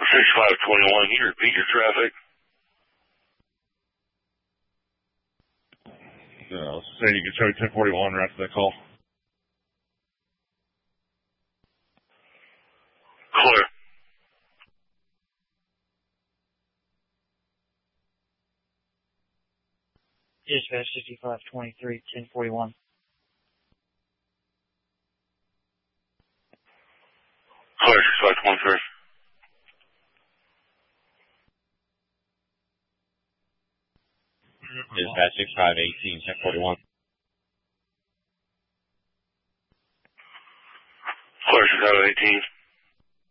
6521, can you repeat your traffic? Saying you can show 1041 right after that call. Clear. Dispatch 6523, 1041. Clear, 6523. Dispatch 6518, 1041. Clear, 6518.